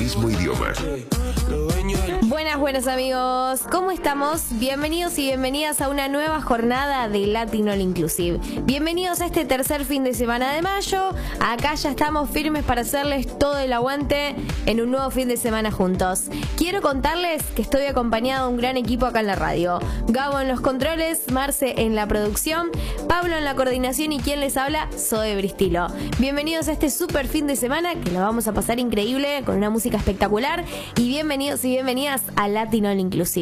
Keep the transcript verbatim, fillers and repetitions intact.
mismo idioma. Buenas, buenas amigos, ¿cómo estamos? Bienvenidos y bienvenidas a una nueva jornada de Latin All Inclusive. Bienvenidos a este tercer fin de semana de mayo. Acá ya estamos firmes para hacerles todo el aguante en un nuevo fin de semana juntos. Quiero contarles que estoy acompañado de un gran equipo acá en la radio. Gabo en los controles, Marce en la producción, Pablo en la coordinación y quien les habla, Zoe Bristilo. Bienvenidos a este super fin de semana que lo vamos a pasar increíble con una música espectacular y bienvenidos y bienvenidas a Latin All Inclusive.